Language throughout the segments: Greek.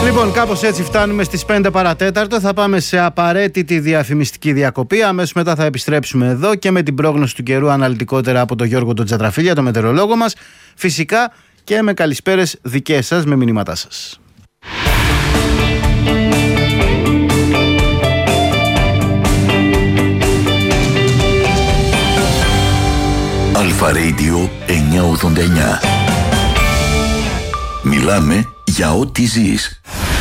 Λοιπόν, κάπως έτσι φτάνουμε στις 5 παρατέταρτο. Θα πάμε σε απαραίτητη διαφημιστική διακοπή. Αμέσως μετά θα επιστρέψουμε εδώ και με την πρόγνωση του καιρού αναλυτικότερα από τον Γιώργο τον Τζατραφίλια, τον μετεωρολόγο μας. Φυσικά και με καλησπέρες δικές σας, με μηνύματά σας. Αλφα Radio 989. Μιλάμε για ό,τι ζεις.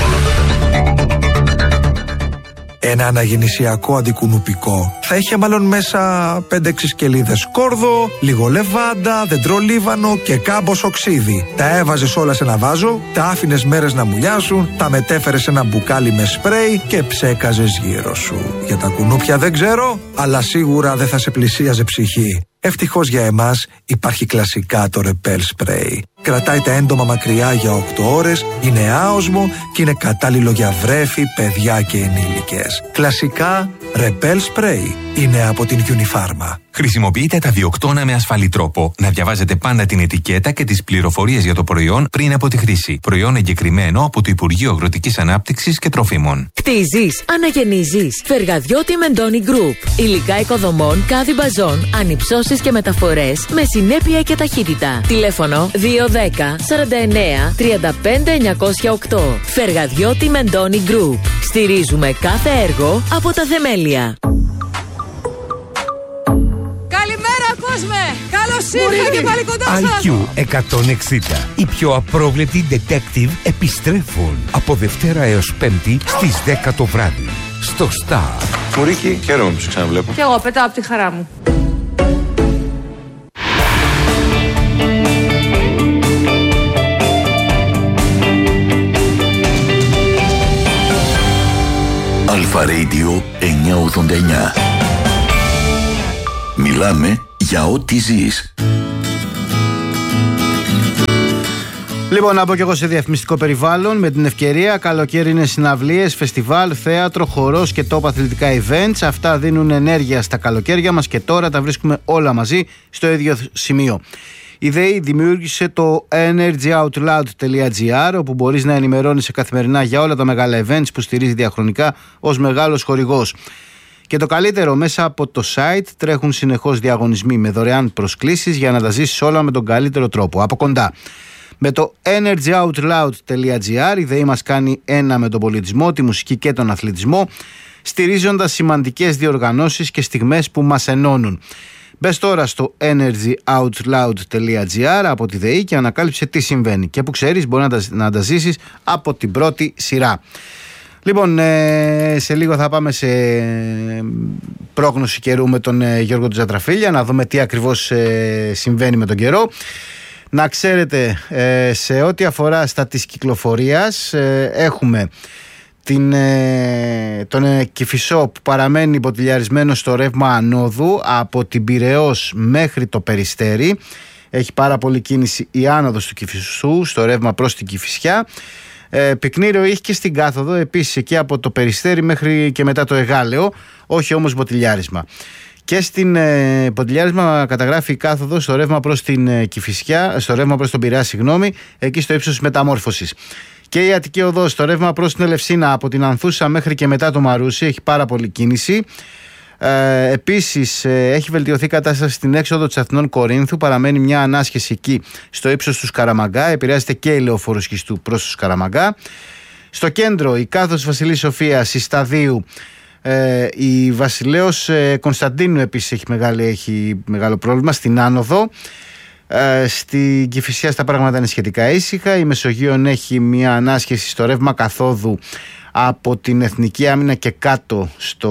Ένα αναγεννησιακό αντικουνουπικό θα είχε μάλλον μέσα 5-6 σκελίδες κόρδο, λίγο λεβάντα, δεντρολίβανο και κάμπος οξύδι. Τα έβαζες όλα σε ένα βάζο, τα άφηνες μέρες να μουλιάσουν, τα μετέφερες σε ένα μπουκάλι με σπρέι και ψέκαζες γύρω σου. Για τα κουνούπια δεν ξέρω, αλλά σίγουρα δεν θα σε πλησίαζε ψυχή. Ευτυχώς για εμάς υπάρχει κλασικά το Repel Spray. Κρατάει τα έντομα μακριά για 8 ώρες, είναι άοσμο και είναι κατάλληλο για βρέφη, παιδιά και ενήλικες. Κλασικά Repel Spray είναι από την Unifarma. Χρησιμοποιείτε τα διοκτώνα με ασφαλή τρόπο. Να διαβάζετε πάντα την ετικέτα και τις πληροφορίες για το προϊόν πριν από τη χρήση. Προϊόν εγκεκριμένο από το Υπουργείο Αγροτικής Ανάπτυξης και Τροφίμων. Κτίζεις, αναγεννίζεις. Φεργαδιώτη Μεντόνι Group. Υλικά οικοδομών, κάδι μπαζών, ανυψώσεις και μεταφορές με συνέπεια και ταχύτητα. Τηλέφωνο 210 49 35 908. Φεργαδιώτη Μεντόνι Group. Στηρίζουμε κάθε έργο από τα θεμέλια. Καλώς ήρθα και πάλι κοντά σας. IQ 160. Οι πιο απρόβλεπτοι detective επιστρέφουν από Δευτέρα έως Πέμπτη στις 10 το βράδυ. Στο Star. Μουρίκη, χαίρομαι που σε ξαναβλέπω. Κι εγώ πετάω από τη χαρά μου. Αλφα Radio 989. Μιλάμε για ό,τι ζεις. Λοιπόν, να πω και εγώ σε διαφημιστικό περιβάλλον με την ευκαιρία. Καλοκαίρι είναι συναυλίες, φεστιβάλ, θέατρο, χορός και top αθλητικά events. Αυτά δίνουν ενέργεια στα καλοκαίρια μας και τώρα τα βρίσκουμε όλα μαζί στο ίδιο σημείο. Η ΔΕΗ δημιούργησε το energyoutloud.gr, όπου μπορείς να ενημερώνεσαι καθημερινά για όλα τα μεγάλα events που στηρίζει διαχρονικά ως μεγάλος χορηγός. Και το καλύτερο, μέσα από το site τρέχουν συνεχώς διαγωνισμοί με δωρεάν προσκλήσεις για να τα ζήσεις όλα με τον καλύτερο τρόπο, από κοντά. Με το energyoutloud.gr η ΔΕΗ μας κάνει ένα με τον πολιτισμό, τη μουσική και τον αθλητισμό, στηρίζοντας σημαντικές διοργανώσεις και στιγμές που μας ενώνουν. Μπες τώρα στο energyoutloud.gr από τη ΔΕΗ και ανακάλυψε τι συμβαίνει και που ξέρεις μπορεί να τα ζήσεις από την πρώτη σειρά. Λοιπόν, σε λίγο θα πάμε σε πρόγνωση καιρού με τον Γιώργο τον Τζατραφίλια, να δούμε τι ακριβώς συμβαίνει με τον καιρό. Να ξέρετε, σε ό,τι αφορά στα της κυκλοφορίας, έχουμε τον Κηφισό που παραμένει υποτιλιαρισμένο στο ρεύμα ανόδου από την Πειραιώς μέχρι το Περιστέρι. Έχει πάρα πολύ κίνηση η άνοδος του Κηφισού στο ρεύμα προς την Κηφισιά. Πυκνήριο είχε και στην κάθοδο, επίσης εκεί από το Περιστέρι μέχρι και μετά το Εγάλεο, όχι όμως μποτιλιάρισμα. Και στην μποτιλιάρισμα καταγράφει η κάθοδο στο ρεύμα προς την Κηφισιά, στο ρεύμα προς τον Πειραιά, εκεί στο ύψος της Μεταμόρφωσης. Και η Αττική Οδός, στο ρεύμα προς την Ελευσίνα από την Ανθούσα μέχρι και μετά το Μαρούσι, έχει πάρα πολύ κίνηση. Επίσης έχει βελτιωθεί η κατάσταση στην έξοδο της Αθηνών Κορίνθου, παραμένει μια ανάσχεση εκεί στο ύψος του Σκαραμαγκά, επηρεάζεται και η Λεωφόρο Σχιστού προς το Σκαραμαγκά. Στο κέντρο η κάθοδος Βασιλής Σοφίας, η Σταδίου, η Βασιλέως Κωνσταντίνου επίσης έχει μεγάλο πρόβλημα στην άνοδο. Στην Κηφισιά τα πράγματα είναι σχετικά ήσυχα. Η Μεσογείων έχει μια ανάσχεση στο ρεύμα καθόδου από την Εθνική Άμυνα και κάτω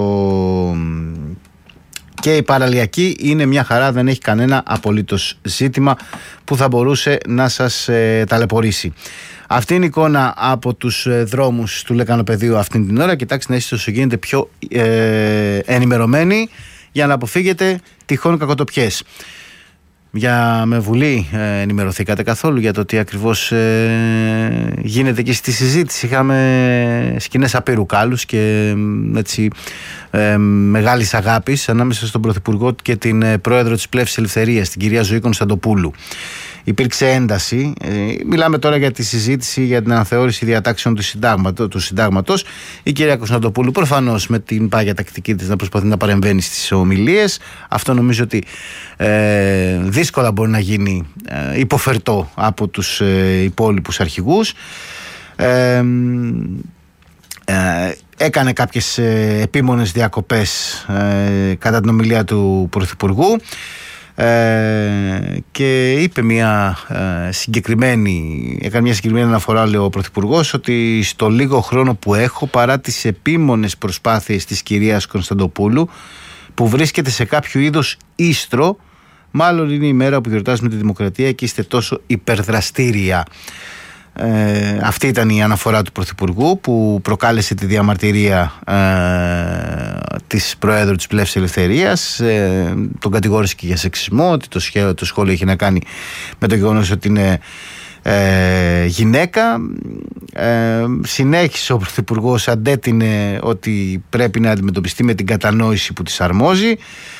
και η Παραλιακή είναι μια χαρά, δεν έχει κανένα απολύτως ζήτημα που θα μπορούσε να σας ταλαιπωρήσει. Αυτή είναι η εικόνα από τους δρόμους του Λεκανοπεδίου αυτήν την ώρα. Κοιτάξτε να είστε όσο γίνεται πιο ενημερωμένοι για να αποφύγετε τυχόν κακοτοπιές. Με Βουλή ενημερωθήκατε καθόλου για το τι ακριβώς γίνεται και στη συζήτηση? Είχαμε σκηνές απείρου κάλους και έτσι μεγάλης αγάπης ανάμεσα στον Πρωθυπουργό και την Πρόεδρο της Πλεύσης Ελευθερίας, την κυρία Ζωή Κωνσταντοπούλου. υπήρξε ένταση. Μιλάμε τώρα για τη συζήτηση για την αναθεώρηση διατάξεων του συντάγματος. Η κυρία Κωνσταντοπούλου προφανώς με την πάγια τακτική της να προσπαθεί να παρεμβαίνει στις ομιλίες. Αυτό νομίζω ότι δύσκολα μπορεί να γίνει υποφερτό από τους υπόλοιπους αρχηγούς. Έκανε κάποιες επίμονες διακοπές κατά την ομιλία του Πρωθυπουργού και είπε έκανε μια συγκεκριμένη αναφορά, λέει ο Πρωθυπουργός, ότι στο λίγο χρόνο που έχω, παρά τις επίμονες προσπάθειες της κυρίας Κωνσταντοπούλου που βρίσκεται σε κάποιο είδος ίστρο, μάλλον είναι η μέρα που γιορτάζουμε τη δημοκρατία και είστε τόσο υπερδραστήρια. Αυτή ήταν η αναφορά του Πρωθυπουργού που προκάλεσε τη διαμαρτυρία της Προέδρου της Πλεύσης Ελευθερίας. Τον κατηγόρησε και για σεξισμό, ότι το σχόλιο είχε να κάνει με το γεγονός ότι είναι γυναίκα. Συνέχισε ο Πρωθυπουργός, αντέτεινε ότι πρέπει να αντιμετωπιστεί με την κατανόηση που της αρμόζει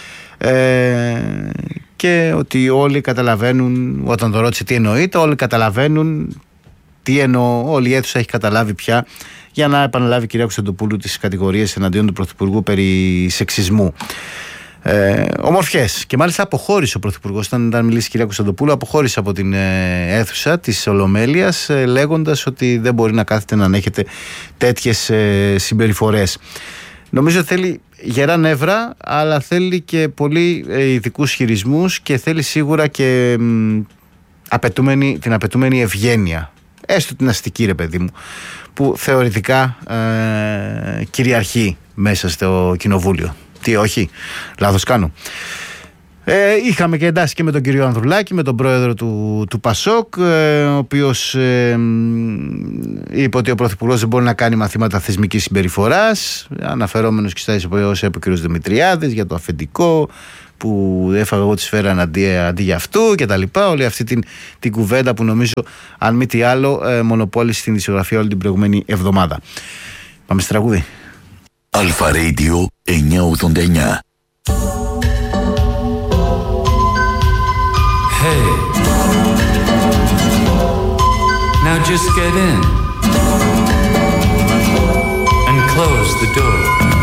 και ότι όλοι καταλαβαίνουν, όταν το ρώτησε τι εννοείται, όλοι καταλαβαίνουν τι εννοώ, όλη η αίθουσα έχει καταλάβει πια, για να επαναλάβει η κυρία Κωνσταντοπούλου τις κατηγορίες εναντίον του Πρωθυπουργού περί σεξισμού. Ομορφιές. Και μάλιστα αποχώρησε ο Πρωθυπουργός, όταν μιλήσει η κυρία Κωνσταντοπούλου, αποχώρησε από την αίθουσα της Ολομέλειας, λέγοντας ότι δεν μπορεί να κάθεται να ανέχεται τέτοιες συμπεριφορές. Νομίζω θέλει γερά νεύρα, αλλά θέλει και πολύ ειδικούς χειρισμούς και θέλει σίγουρα και την απαιτούμενη ευγένεια. Έστω την αστική, ρε παιδί μου, που θεωρητικά κυριαρχεί μέσα στο κοινοβούλιο. Τι όχι, λάθος κάνω. Είχαμε και εντάσει και με τον κύριο Ανδρουλάκη, με τον πρόεδρο του Πασόκ, ο οποίος είπε ότι ο Πρωθυπουργός δεν μπορεί να κάνει μαθήματα θεσμικής συμπεριφοράς, αναφερόμενος και στα όσα είπε ο κύριος Δημητριάδης για το αφεντικό που έφαγα εγώ τη σφαίρα αντί για αυτού και τα λοιπά. Όλη αυτή την κουβέντα που νομίζω, αν μη τι άλλο, μονοπόλησε την δισογραφία όλη την προηγούμενη εβδομάδα. Πάμε στη τραγούδι. Αλφα Radio 989. Hey, now just get in and close the door.